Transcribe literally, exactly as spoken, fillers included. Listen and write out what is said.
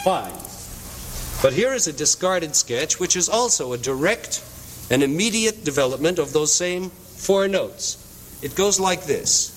fine. But here is a discarded sketch which is also a direct and immediate development of those same four notes. It goes like this.